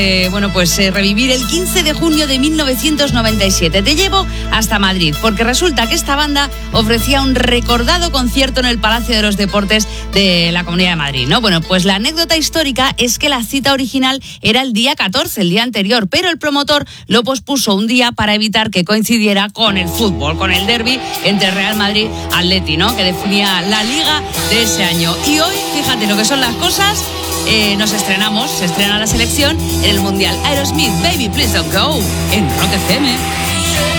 Revivir el 15 de junio de 1997. Te llevo hasta Madrid, porque resulta que esta banda ofrecía un recordado concierto en el Palacio de los Deportes de la Comunidad de Madrid, ¿no? Bueno, pues la anécdota histórica es que la cita original era el día 14, el día anterior, pero el promotor lo pospuso un día para evitar que coincidiera con el fútbol, con el derbi entre Real Madrid y Atleti, ¿no? Que definía la liga de ese año. Y hoy, fíjate lo que son las cosas, se estrena la selección en el Mundial. Aerosmith, Baby Please Don't Go, en Rock FM.